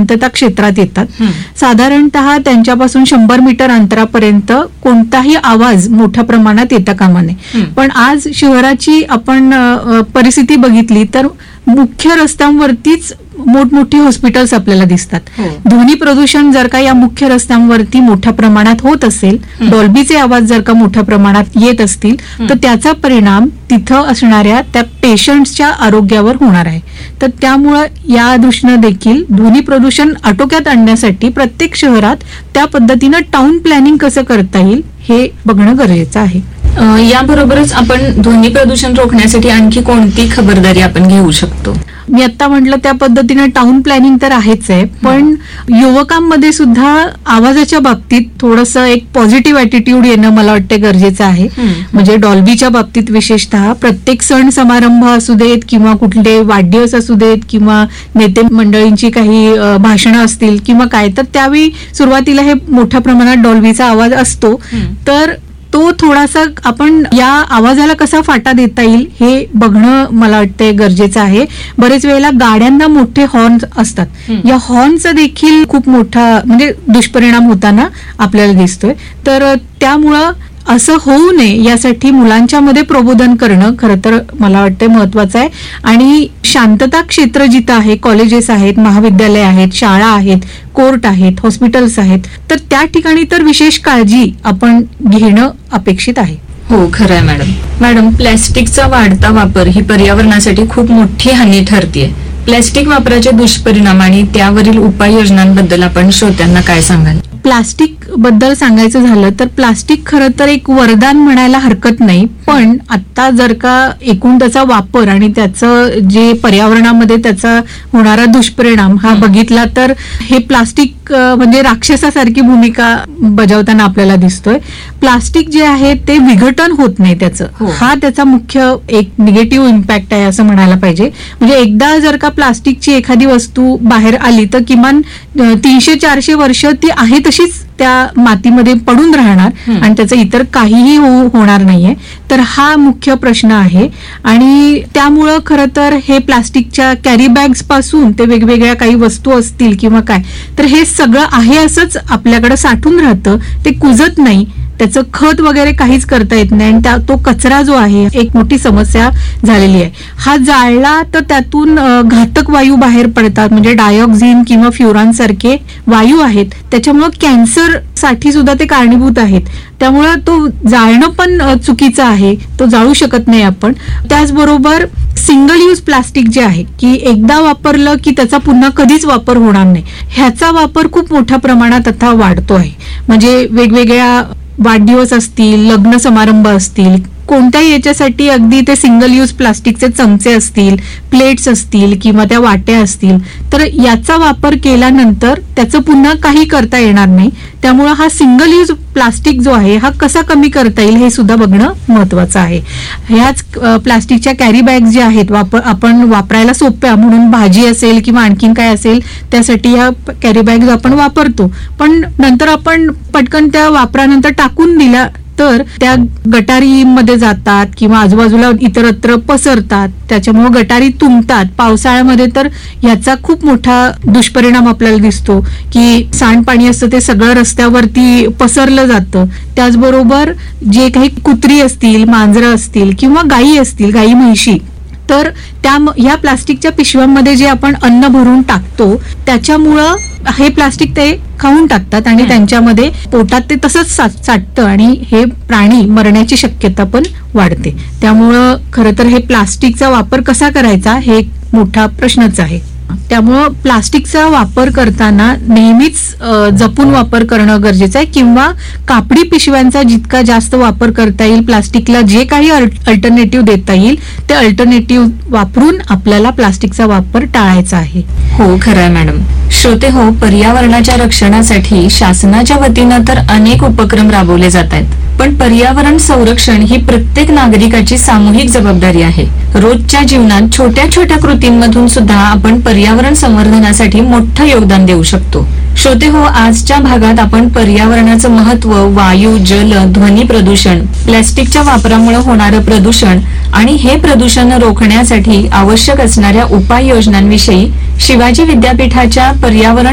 शांतता क्षेत्रात येतात. साधारणतः त्यांच्यापासून 100 मीटर अंतरापर्यंत कोणताही आवाज मोठ्या प्रमाणात येता कामा नये. पण आज शहराची आपण परिस्थिती बघितली तर मुख्य रस्त्यांवरतीच मोठमोठी हॉस्पिटल्स आपल्याला दिसतात. ध्वनी प्रदूषण जर का या मुख्य रस्त्यांवरती मोठ्या प्रमाणात होत असेल, डॉल्बीचे आवाज जर का मोठ्या प्रमाणात येत असतील, तर त्याचा परिणाम तिथं असणाऱ्या त्या पेशंट्सच्या आरोग्यावर होणार आहे. तर त्यामुळं या दृष्टीनं देखील ध्वनी प्रदूषण आटोक्यात आणण्यासाठी प्रत्येक शहरात त्या पद्धतीनं टाउन प्लॅनिंग कसं करता येईल हे बघणं गरजेचं आहे. याबरोबरच आपण ध्वनी प्रदूषण रोखण्यासाठी आणखी कोणती खबरदारी आपण घेऊ शकतो? मी आता म्हटलं त्या पद्धतीनं टाउन प्लॅनिंग तर आहेच आहे, पण युवकांमध्ये सुद्धा आवाजाच्या बाबतीत थोडंसं एक पॉझिटिव्ह ॲटिट्यूड येणं मला वाटतं गरजेचं आहे. म्हणजे डॉल्बीच्या बाबतीत विशेषतः प्रत्येक सण समारंभ असू देत किंवा कुठले वाढदिवस असू देत किंवा नेते मंडळींची काही भाषणं असतील किंवा काय, तर त्यावेळी सुरुवातीला हे मोठ्या प्रमाणात डॉल्बीचा आवाज असतो. तर तो थोडासा आपण या आवाजाला कसा फाटा देता येईल हे बघणं मला वाटतंय गरजेचं आहे. बरेच वेळेला गाड्यांना मोठे हॉर्न असतात, या हॉर्नचा देखील खूप मोठा म्हणजे दुष्परिणाम होताना आपल्याला दिसतोय. तर त्यामुळं असं होऊ नये यासाठी मुलांच्या मध्ये प्रबोधन करणं खरं तर मला वाटतं महत्वाचं आहे. आणि शांतता क्षेत्र जिथं आहे, कॉलेजेस आहेत, महाविद्यालय आहेत, शाळा आहेत, कोर्ट आहेत, हॉस्पिटल्स आहेत, तर त्या ठिकाणी तर विशेष काळजी आपण घेणं अपेक्षित आहे. हो, खरं आहे मॅडम. प्लॅस्टिकचा वाढता वापर ही पर्यावरणासाठी खूप मोठी हानी ठरते. प्लॅस्टिक वापराचे दुष्परिणाम आणि त्यावरील उपाययोजनांबद्दल आपण श्रोत्यांना काय सांगाल? प्लास्टिक बद्दल सांगायचं झालं तर प्लास्टिक खरं तर एक वरदान म्हणायला हरकत नाही, पण आता जर का एकूण त्याचा वापर आणि त्याचं जे पर्यावरणामध्ये त्याचा होणारा दुष्परिणाम हा बघितला तर हे प्लास्टिक म्हणजे राक्षसासारखी भूमिका बजावताना आपल्याला दिसतोय. प्लास्टिक जे आहे ते विघटन होत नाही त्याचं, हा त्याचा मुख्य एक निगेटिव्ह इम्पॅक्ट आहे असं म्हणायला पाहिजे. म्हणजे एकदा जर का प्लास्टिकची एखादी वस्तू बाहेर आली तर किमान 300-400 वर्ष ती आहे तशीच त्या मातीमध्ये पडून राहणार आणि त्याचं इतर काहीही होणार नाहीये. तर हा मुख्य प्रश्न आहे. आणि त्यामुळं खरं तर हे प्लास्टिकच्या कॅरी बॅग्स पासून ते वेगवेगळ्या काही वस्तू असतील किंवा काय, तर हे सगळं आहे असंच आपल्याकडे साठून राहतं, ते कुजत नाही, त्याचं खत वगैरे काहीच करता येत नाही. आणि तो कचरा जो आहे एक मोठी समस्या झालेली आहे. हा जाळला तर त्यातून घातक वायू बाहेर पडतात, म्हणजे डायऑक्सिन किंवा फ्युरान सारखे वायू आहेत, त्याच्यामुळं कॅन्सर साठी सुद्धा ते कारणीभूत आहेत. त्यामुळं तो जाळणं पण चुकीचं आहे, तो जाळू शकत नाही आपण. त्याचबरोबर सिंगल यूज प्लास्टिक जे आहे की एकदा वापरलं की त्याचा पुन्हा कधीच वापर होणार नाही, ह्याचा वापर खूप मोठ्या प्रमाणात आता वाढतो आहे. म्हणजे वेगवेगळ्या वाढदिवस असतील, लग्न समारंभ असतील, कोणत्याही याच्यासाठी अगदी ते सिंगल यूज प्लास्टिकचे चमचे असतील, प्लेट्स असतील किंवा त्या वाट्या असतील, तर याचा वापर केल्यानंतर त्याचं पुन्हा काही करता येणार नाही. त्यामुळं हा सिंगल यूज प्लास्टिक जो आहे हा कसा कमी करता येईल हे सुद्धा बघणं महत्वाचं आहे. ह्याच प्लास्टिकच्या कॅरी बॅग ज्या आहेत आपण वापरायला सोप्या म्हणून भाजी असेल किंवा आणखीन काय असेल त्यासाठी ह्या कॅरी बॅग आपण वापरतो, पण नंतर आपण पटकन त्या वापरानंतर टाकून दिल्या तर त्या गटारीमध्ये जातात किंवा आजूबाजूला इतरत्र पसरतात, त्याच्यामुळे गटारी तुंबतात. पावसाळ्यामध्ये तर याचा खूप मोठा दुष्परिणाम आपल्याला दिसतो की सांडपाणी असतं ते सगळं रस्त्यावरती पसरलं जातं. त्याचबरोबर जे काही कुत्री असतील, मांजरं असतील किंवा गायी असतील, गायी म्हैशी, तर ह्या प्लास्टिकच्या पिशव्यांमध्ये जे आपण अन्न भरून टाकतो त्याच्यामुळं हे प्लास्टिक ते खाऊन टाकतात आणि त्यांच्यामध्ये पोटात ते तसंच साठतं आणि हे प्राणी मरण्याची शक्यता पण वाढते. त्यामुळं खरं तर हे प्लास्टिकचा वापर कसा करायचा हे एक मोठा प्रश्नच आहे. त्यामुळं प्लास्टिकचा वापर करताना नेहमीच जपून वापर करणं गरजेचं आहे किंवा कापडी पिशव्यांचा जितका जास्त वापर करता येईल, प्लास्टिकला जे काही अल्टरनेटिव्ह देता येईल ते अल्टरनेटिव्ह वापरून आपल्याला प्लास्टिकचा वापर टाळायचा आहे. हो, खरं आहे मॅडम. श्रोते हो, पर्यावरणाच्या रक्षणासाठी शासनाच्या वतीनं तर अनेक उपक्रम राबवले जात आहेत, पण पर्यावरण संरक्षण ही प्रत्येक नागरिकाची सामूहिक जबाबदारी आहे. रोजच्या जीवनात छोट्या छोट्या कृतींमधून सुद्धा आपण पर्यावरण संवर्धनासाठी मोठं योगदान देऊ शकतो. श्रोते हो, आजच्या भागात आपण पर्यावरणाचं महत्व, वायू, जल, ध्वनी प्रदूषण, प्लॅस्टिकच्या वापरामुळे होणारं प्रदूषण आणि हे प्रदूषण रोखण्यासाठी आवश्यक असणाऱ्या उपाययोजनांविषयी शिवाजी विद्यापीठाच्या पर्यावरण